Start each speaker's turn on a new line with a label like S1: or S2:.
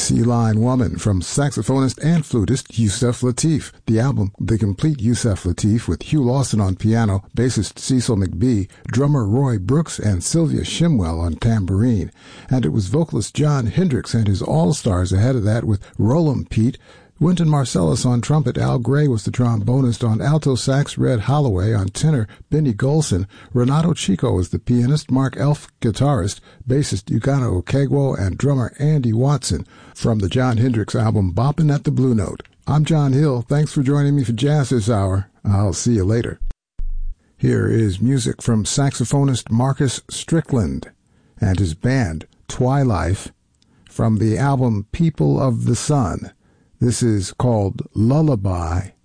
S1: Sea Lion Woman from saxophonist and flutist Yusef Lateef. The album, The Complete Yusef Lateef, with Hugh Lawson on piano, bassist Cecil McBee, drummer Roy Brooks, and Sylvia Shimwell on tambourine. And it was vocalist John Hendricks and his all-stars ahead of that with Roland Pete, Wynton Marsalis on trumpet, Al Gray was the trombonist on alto sax, Red Holloway on tenor, Benny Golson, Renato Chico was the pianist, Mark Elf guitarist, bassist Yugano Okegwo, and drummer Andy Watson from the John Hendricks album Boppin' at the Blue Note. I'm John Hill. Thanks for joining me for Jazz this hour. I'll see you later. Here is music from saxophonist Marcus Strickland and his band Twilife from the album People of the Sun. This is called Lullaby.